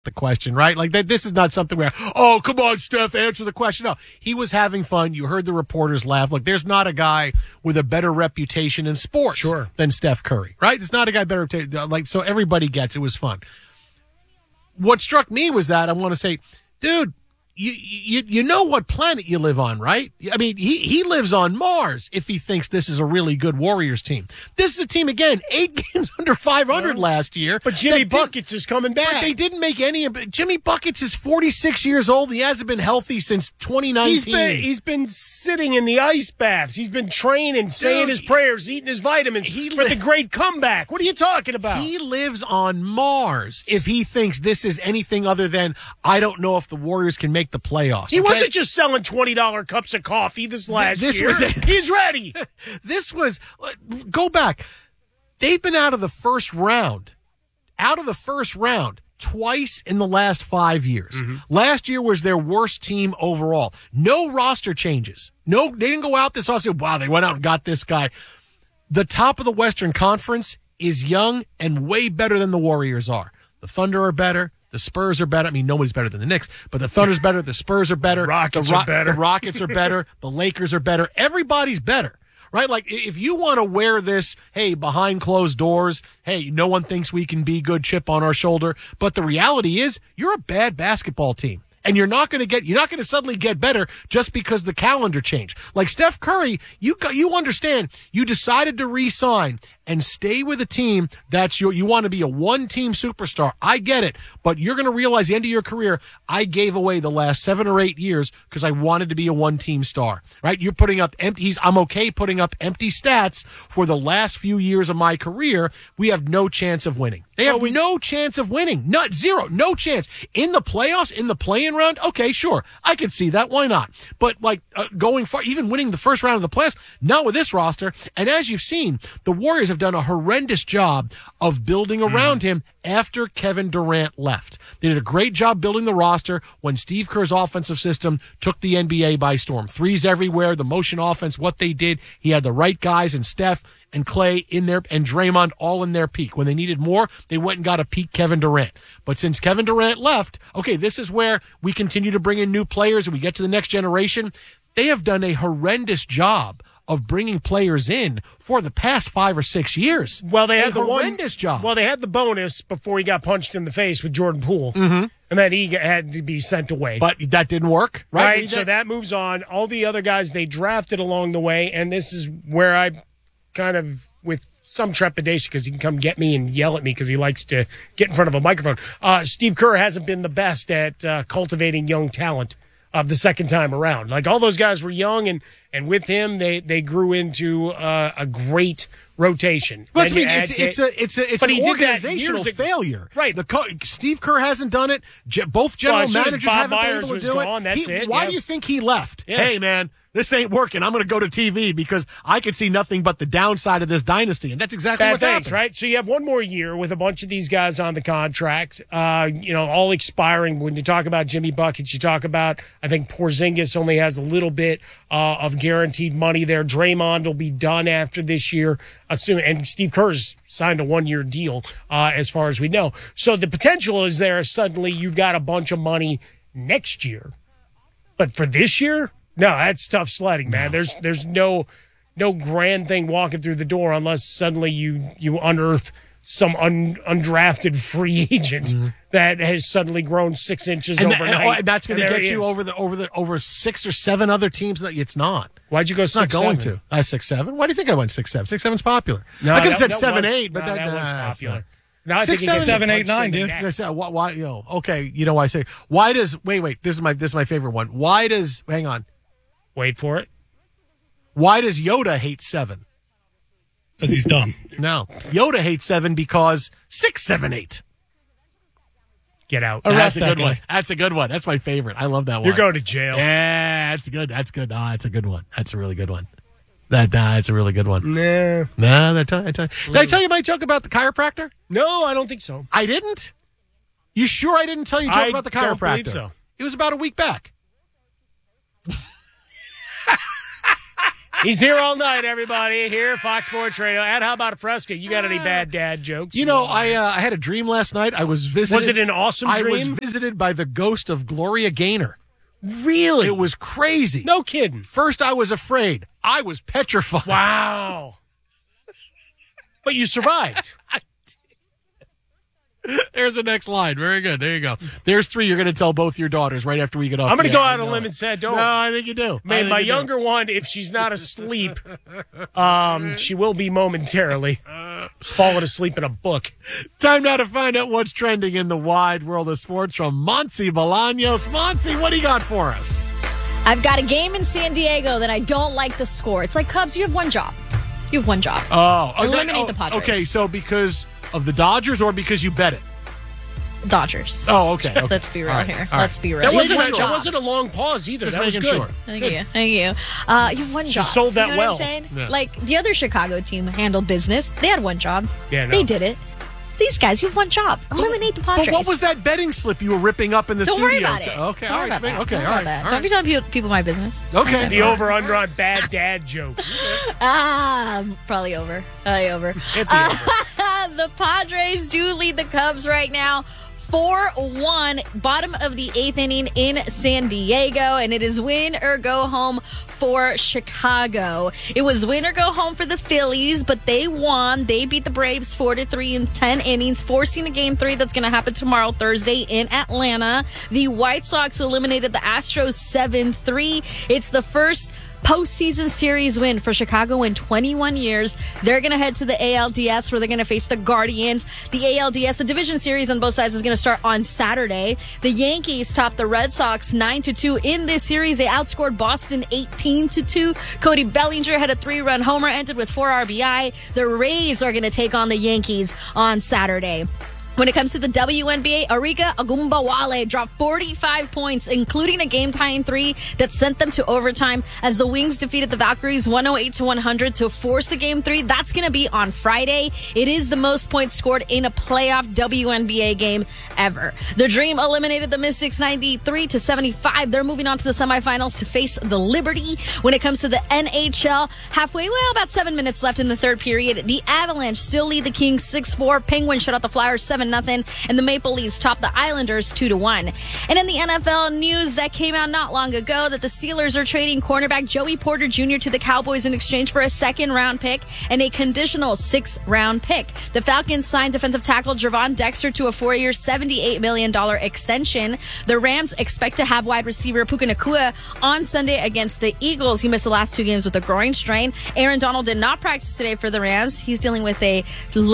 the question, right? Like that. This is not something where, oh, come on, Steph, answer the question. No, he was having fun. You heard the reporters laugh. Look, there's not a guy with a better reputation in sports than Steph Curry, right? There's not a guy better. Like, so everybody gets it was fun. What struck me was that I want to say, dude, you know what planet you live on, right? I mean, he lives on Mars if he thinks this is a really good Warriors team. This is a team, again, 8 games under 500 last year. But Jimmy Buckets is coming back. But they didn't make any of it. Jimmy Buckets is 46 years old. He hasn't been healthy since 2019. He's been sitting in the ice baths. He's been training, saying his prayers, eating his vitamins for the great comeback. What are you talking about? He lives on Mars if he thinks this is anything other than, I don't know if the Warriors can make the playoffs. He wasn't just selling $20 cups of coffee this year. He's ready. This was, go back. They've been out of the first round twice in the last 5 years. Mm-hmm. Last year was their worst team overall. No roster changes. No, they didn't go out this offseason. Wow, they went out and got this guy. The top of the Western Conference is young and way better than the Warriors are. The Thunder are better. The Spurs are better. I mean, nobody's better than the Knicks, but the Thunder's better. The Spurs are better. Rockets are better. The Rockets are better. The Lakers are better. Everybody's better, right? Like, if you want to wear this, hey, behind closed doors, hey, no one thinks we can be good chip on our shoulder. But the reality is, you're a bad basketball team. And you're not going to suddenly get better just because the calendar changed. Like Steph Curry, you understand, you decided to re-sign and stay with a team that's you want to be a one-team superstar. I get it, but you're going to realize the end of your career, I gave away the last 7 or 8 years because I wanted to be a one-team star, right? You're putting up I'm okay putting up empty stats for the last few years of my career. We have no chance of winning. They have no chance of winning. Zero. No chance. In the playoffs, in the play-in round, okay, sure. I could see that. Why not? But going far, even winning the first round of the playoffs, not with this roster. And as you've seen, the Warriors have done a horrendous job of building around him after Kevin Durant left. They did a great job building the roster when Steve Kerr's offensive system took the NBA by storm. Threes everywhere, the motion offense, what they did. He had the right guys, and Steph and Clay in there, and Draymond all in their peak. When they needed more, they went and got a peak Kevin Durant. But since Kevin Durant left, okay, this is where we continue to bring in new players and we get to the next generation. They have done a horrendous job of bringing players in for the past 5 or 6 years. Well, they had horrendous job. Well, they had the bonus before he got punched in the face with Jordan Poole, and then he had to be sent away. But that didn't work, right? So that moves on. All the other guys they drafted along the way, and this is where I kind of, with some trepidation, because he can come get me and yell at me because he likes to get in front of a microphone. Steve Kerr hasn't been the best at cultivating young talent of the second time around. Like, all those guys were young, and with him, they grew into a great rotation. Well, I mean, it's an organizational failure. Right. Steve Kerr hasn't done it. Both general managers haven't been able to do it. Why do you think he left? Yeah. Hey, man, this ain't working. I'm going to go to TV because I could see nothing but the downside of this dynasty. And that's exactly what's happening. Right? So you have one more year with a bunch of these guys on the contract, all expiring. When you talk about Jimmy Buckets, you talk about, I think Porzingis only has a little bit of guaranteed money there. Draymond will be done after this year, and Steve Kerr's signed a 1-year deal, as far as we know. So the potential is there. Suddenly you've got a bunch of money next year. But for this year, no, that's tough sledding, man. No. There's no grand thing walking through the door unless suddenly you unearth some undrafted free agent that has suddenly grown 6 inches overnight. And that's going to get you over 6 or 7 other teams that it's not. Why'd you go 6-7? Not going to. 6-7. Why do you think I went 6-7? 6-7's popular. No, I could have said 7-8, but that was popular. No, I think 7, 8, 9, dude. Why? Okay, you know why I say. Why does wait? This is my favorite one. Why does hang on? Wait for it. Why does Yoda hate 7? Because he's dumb. No, Yoda hates 7 because 6, 7, 8. Get out. Arrest That's a good that one. guy. That's a good one. That's my favorite. I love that one. You're going to jail. Yeah, that's good. That's good. That's a good one. That's a really good one. That's a really good one. Nah. Did I tell you my joke about the chiropractor? No, I don't think so. I didn't? You sure I didn't tell you a joke about the chiropractor? I don't believe so. It was about a week back. He's here all night, everybody. Here, Fox Sports Radio. And how about Fresca? You got any bad dad jokes? You know, I had a dream last night. I was visited. Was it an awesome dream? I was visited by the ghost of Gloria Gaynor. Really? It was crazy. No kidding. First, I was afraid. I was petrified. Wow. But you survived. There's the next line. Very good. There you go. There's 3 you're going to tell both your daughters right after we get off. I'm going to go out on a limb and say I don't. No, I think you do. Man, my younger one, if she's not asleep, she will be momentarily falling asleep in a book. Time now to find out what's trending in the wide world of sports from Monty Bolaños. Monty, what do you got for us? I've got a game in San Diego that I don't like the score. It's like Cubs, you have one job. You have one job. Eliminate the Padres. Okay, so because of the Dodgers or because you bet it? Dodgers. Oh, okay. Let's be real here. All Let's be real. That You have one wasn't a long pause either. Just that was making good. sure. Thank you. You have one job. sold that you know well. What I'm saying? Yeah. Like, the other Chicago team handled business. They had one job. Yeah, no. They did it. These guys, you have one job. Eliminate the Padres. But what was that betting slip you were ripping up in the Don't studio? worry about it. Okay, Don't all worry right. about that. Okay, Don't all worry right. about that. all Don't be right. telling people my business. Okay. The over-under on bad dad jokes. Probably over. Probably over. Hit the over. The Padres do lead the Cubs right now. 4-1, bottom of the 8th inning in San Diego, and it is win or go home for Chicago. It was win or go home for the Phillies, but they won. They beat the Braves 4-3 in 10 innings, forcing a Game 3 that's going to happen tomorrow, Thursday, in Atlanta. The White Sox eliminated the Astros 7-3. It's the first postseason series win for Chicago in 21 years. They're going to head to the ALDS where they're going to face the Guardians. The ALDS, the division series on both sides, is going to start on Saturday. The Yankees topped the Red Sox 9-2 in this series. They outscored Boston 18-2. Cody Bellinger had a 3-run homer, ended with 4 RBI. The Rays are going to take on the Yankees on Saturday. When it comes to the WNBA, Arika Agumbawale dropped 45 points, including a game-tying 3 that sent them to overtime as the Wings defeated the Valkyries 108-100 to force a game 3. That's going to be on Friday. It is the most points scored in a playoff WNBA game ever. The Dream eliminated the Mystics 93-75. They're moving on to the semifinals to face the Liberty. When it comes to the NHL, about 7 minutes left in the third period. The Avalanche still lead the Kings 6-4. Penguins shut out the Flyers 7-0, and the Maple Leafs top the Islanders 2-1. And in the NFL news that came out not long ago, that the Steelers are trading cornerback Joey Porter Jr. to the Cowboys in exchange for a second-round pick and a conditional 6th-round pick. The Falcons signed defensive tackle Javon Dexter to a 4-year, $78 million extension. The Rams expect to have wide receiver Puka Nacua on Sunday against the Eagles. He missed the last 2 games with a groin strain. Aaron Donald did not practice today for the Rams. He's dealing with a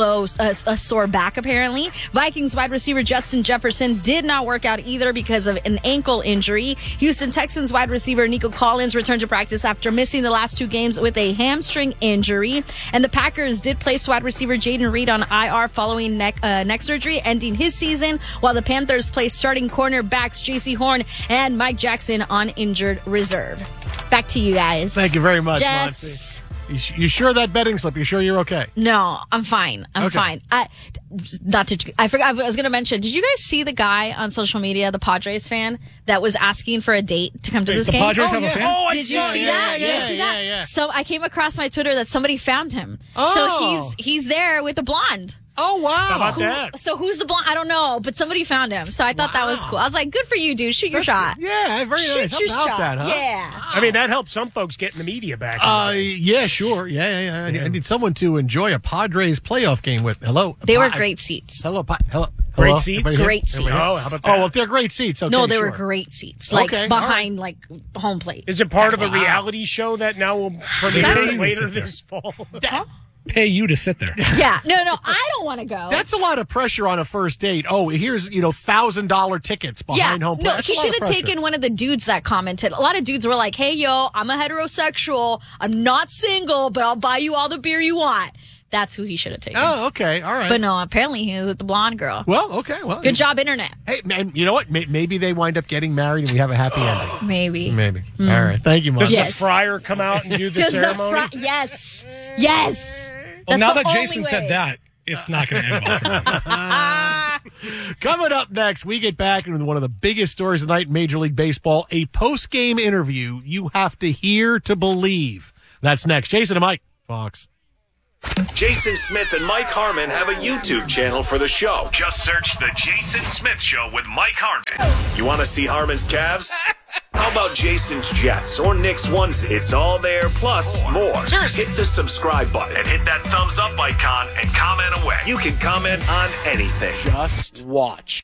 sore back, apparently. Vikings wide receiver Justin Jefferson did not work out either because of an ankle injury. Houston Texans wide receiver Nico Collins returned to practice after missing the last 2 games with a hamstring injury. And the Packers did place wide receiver Jaden Reed on IR following neck surgery, ending his season, while the Panthers placed starting cornerbacks J.C. Horn and Mike Jackson on injured reserve. Back to you guys. Thank you very much, Jess. Monty. You sure that betting slip? You sure you're okay? No, I'm fine. I'm fine. I forgot. I was going to mention. Did you guys see the guy on social media, the Padres fan, that was asking for a date to come to this The game? Padres have a fan? Oh, Did you see that? You didn't see that? Yeah. So I came across my Twitter that somebody found him. Oh. So he's there with the blonde. Oh, wow. How about that? So who's the blonde? I don't know, but somebody found him. So I thought that was cool. I was like, good for you, dude. Shoot your shot. Yeah, very Shoot nice. your How about shot. that, huh? Yeah. I mean, that helps some folks get in the media back. Yeah, sure. Yeah. I need someone to enjoy a Padres playoff game with. Hello. They were great seats. Hello. Great seats? Everybody here? Great seats. Everybody here? Oh, how about that? Oh, if they're great seats. Okay, No, they were sure. great seats. Like Okay, behind like home plate. Is it part of a reality show that now will premiere That's- later this fall? Pay you to sit there. Yeah. No, I don't want to go. That's a lot of pressure on a first date. Oh, here's $1,000 tickets behind home plate. No, That's he a lot should of have pressure. taken one of the dudes that commented. A lot of dudes were like, hey, yo, I'm a heterosexual. I'm not single, but I'll buy you all the beer you want. That's who he should have taken. Oh, okay, all right. But no, apparently he was with the blonde girl. Well, okay, well. Good job, internet. Hey, man, you know what? Maybe they wind up getting married and we have a happy ending. Maybe. Maybe. All right. Thank you, Mark. Does Yes. the friar come out and do the Does ceremony? Yes. Yes. Well, That's now the that Jason only said way. that, it's not going to end well for him. Coming up next, we get back into one of the biggest stories of the night in Major League Baseball, a post-game interview you have to hear to believe That's next. Jason and Mike, Fox. Jason Smith and Mike Harmon have a YouTube channel for the show. Just search The Jason Smith Show with Mike Harmon. You want to see Harmon's Cavs? How about Jason's Jets or Nick's onesie? It's all there, plus more. Seriously. Hit the subscribe button And hit that thumbs up icon and comment away. You can comment on anything. Just watch.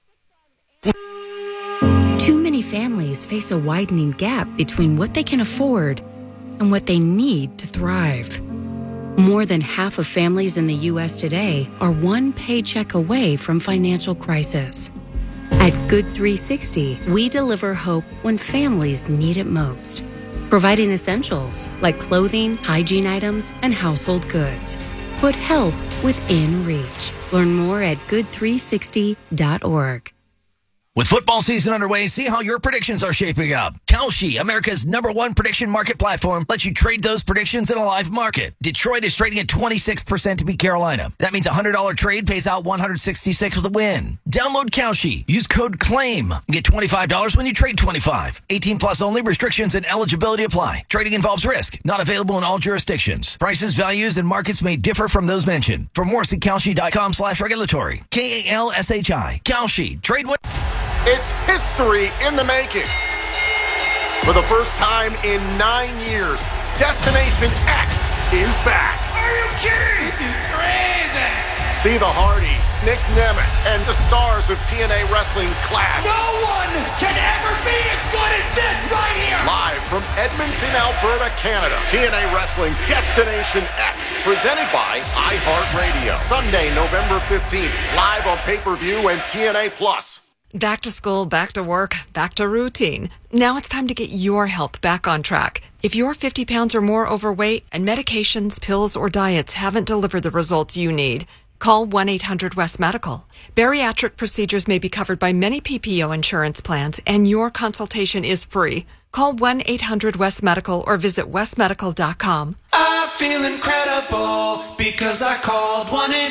Too many families face a widening gap between what they can afford and what they need to thrive. More than half of families in the U.S. today are one paycheck away from financial crisis. At Good 360, we deliver hope when families need it most, providing essentials like clothing, hygiene items, and household goods. Put help within reach. Learn more at good360.org. With football season underway, see how your predictions are shaping up. Kalshi, America's #1 prediction market platform, lets you trade those predictions in a live market. Detroit is trading at 26% to beat Carolina. That means a $100 trade pays out $166 with a win. Download Kalshi. Use code CLAIM. Get $25 when you trade 25. 18 plus only. Restrictions and eligibility apply. Trading involves risk. Not available in all jurisdictions. Prices, values, and markets may differ from those mentioned. For more, see Kalshi.com/regulatory. KALSHI. Kalshi. Trade what? It's history in the making. For the first time in 9 years, Destination X is back. Are you kidding? This is crazy. See the Hardys, Nick Nemeth, and the stars of TNA Wrestling clash. No one can ever be as good as this right here. Live from Edmonton, Alberta, Canada. TNA Wrestling's Destination X, presented by iHeartRadio. Sunday, November 15th, live on pay-per-view and TNA Plus. Back to school, back to work, back to routine. Now it's time to get your health back on track. If you're 50 pounds or more overweight and medications, pills, or diets haven't delivered the results you need, call 1-800-WEST-MEDICAL. Bariatric procedures may be covered by many PPO insurance plans, and your consultation is free. Call 1-800-WEST-MEDICAL or visit westmedical.com. I feel incredible because I called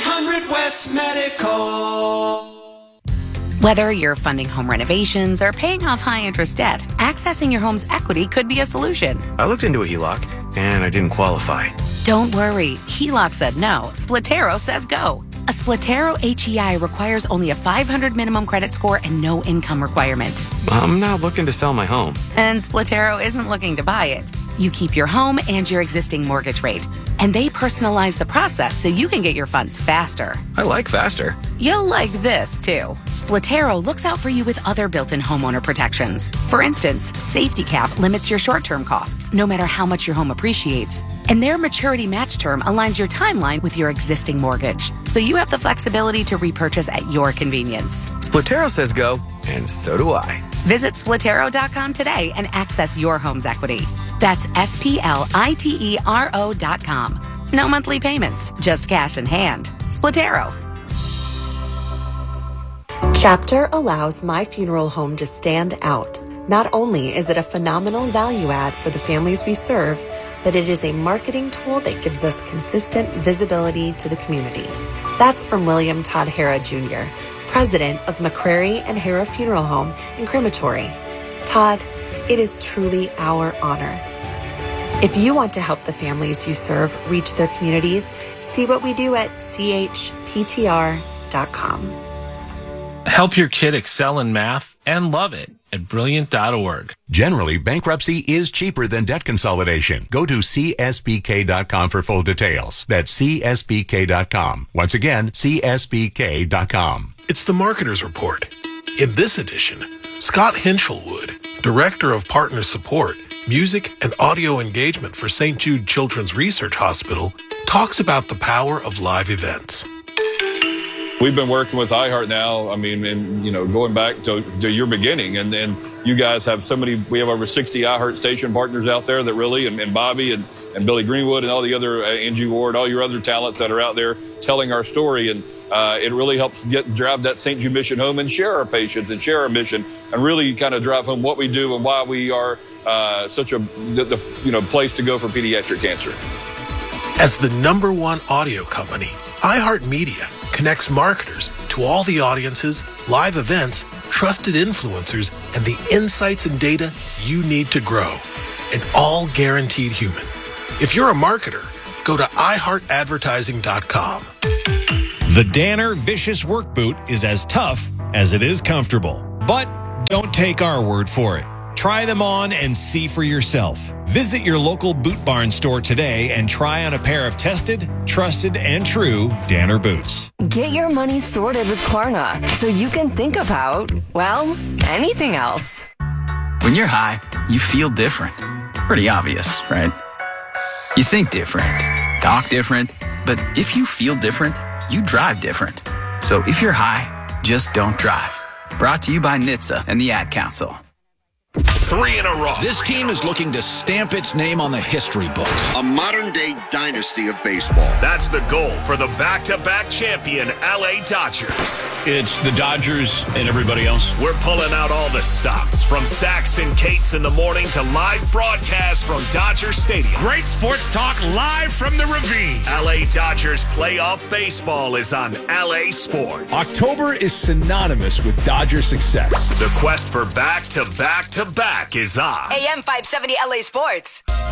1-800-WEST-MEDICAL. Whether you're funding home renovations or paying off high-interest debt, accessing your home's equity could be a solution. I looked into a HELOC, and I didn't qualify. Don't worry. HELOC said no. Splitero says go. A Splitero HEI requires only a 500 minimum credit score and no income requirement. I'm not looking to sell my home. And Splitero isn't looking to buy it. You keep your home and your existing mortgage rate. And they personalize the process so you can get your funds faster. I like faster. You'll like this, too. Splitero looks out for you with other built-in homeowner protections. For instance, Safety Cap limits your short-term costs, no matter how much your home appreciates. And their maturity match term aligns your timeline with your existing mortgage. So you have the flexibility to repurchase at your convenience. Splitero says go, and so do I. Visit Splitero.com today and access your home's equity. That's SPLITERO.com. No monthly payments, just cash in hand. Splitero. Chapter allows My Funeral Home to stand out. Not only is it a phenomenal value add for the families we serve, but it is a marketing tool that gives us consistent visibility to the community. That's from William Todd Hara Jr., president of McCrary and Hara Funeral Home and Crematory. Todd, it is truly our honor. If you want to help the families you serve reach their communities, see what we do at chptr.com. Help your kid excel in math and love it at Brilliant.org. Generally, bankruptcy is cheaper than debt consolidation. Go to CSBK.com for full details. That's CSBK.com. Once again, CSBK.com. It's the Marketer's Report. In this edition, Scott Hinchelwood, Director of Partner Support, Music and Audio Engagement for St. Jude Children's Research Hospital, talks about the power of live events. We've been working with iHeart now, going back to your beginning, and then you guys have we have over 60 iHeart station partners out there that really, and Bobby and Billy Greenwood and all the other, Angie Ward, all your other talents that are out there telling our story, and it really helps drive that St. Jude mission home and share our patients and share our mission and really kind of drive home what we do and why we are such a place to go for pediatric cancer. As the #1 audio company, iHeartMedia connects marketers to all the audiences, live events, trusted influencers, and the insights and data you need to grow. And all guaranteed human. If you're a marketer, go to iHeartAdvertising.com. The Danner Vicious Work Boot is as tough as it is comfortable. But don't take our word for it. Try them on and see for yourself. Visit your local Boot Barn store today and try on a pair of tested, trusted, and true Danner boots. Get your money sorted with Klarna so you can think about, well, anything else. When you're high, you feel different. Pretty obvious, right? You think different, talk different, but if you feel different, you drive different. So if you're high, just don't drive. Brought to you by NHTSA and the Ad Council. 3 in a row. This team is looking to stamp its name on the history books. A modern-day dynasty of baseball. That's the goal for the back-to-back champion LA Dodgers. It's the Dodgers and everybody else. We're pulling out all the stops, from Sax and Kate's in the morning to live broadcasts from Dodger Stadium. Great sports talk live from the Ravine. LA Dodgers playoff baseball is on LA Sports. October is synonymous with Dodger success. The quest for back-to-back-to-back is on. AM 570 LA Sports.